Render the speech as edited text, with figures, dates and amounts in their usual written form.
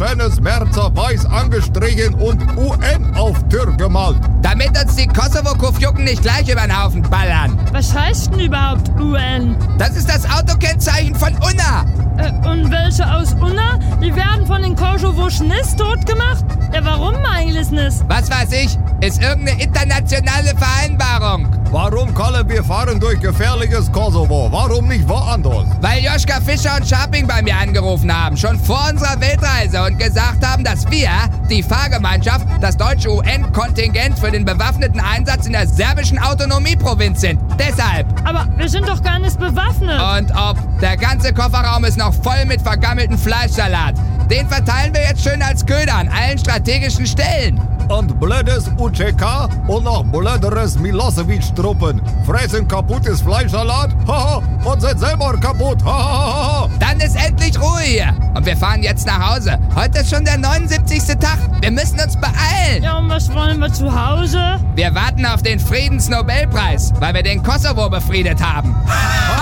schönes Märzer weiß angestrichen und UN auf Tür gemalt. Damit uns die Kosovo-Kufjucken nicht gleich über den Haufen ballern. Was heißt denn überhaupt UN? Das ist das Autokennzeichen von Unna. Und welche aus Unna? Die werden von den Kosovo-Schniss totgemacht? Ja, warum eigentlich nicht? Was weiß ich, ist irgendeine internationale Vereinbarung. Warum, Kalle, wir fahren durch gefährliches Kosovo? Warum nicht woanders? Weil Joschka Fischer und Scharping bei mir angerufen haben, schon vor unserer Weltreise und gesagt haben, dass wir, die Fahrgemeinschaft, das deutsche UN-Kontingent für den bewaffneten Einsatz in der serbischen Autonomieprovinz sind. Deshalb. Aber wir sind doch gar nicht bewaffnet. Und ob. Der ganze Kofferraum ist noch voll mit vergammeltem Fleischsalat. Den verteilen wir jetzt schön als Köder an allen strategischen Stellen. Und blödes UCK und noch blöderes Milosevic-Truppen fressen kaputtes Fleischsalat, haha, und sind selber kaputt, haha. Dann ist endlich Ruhe hier. Und wir fahren jetzt nach Hause. Heute ist schon der 79. Tag. Wir müssen uns beeilen. Ja, und was wollen wir zu Hause? Wir warten auf den Friedensnobelpreis, weil wir den Kosovo befriedet haben.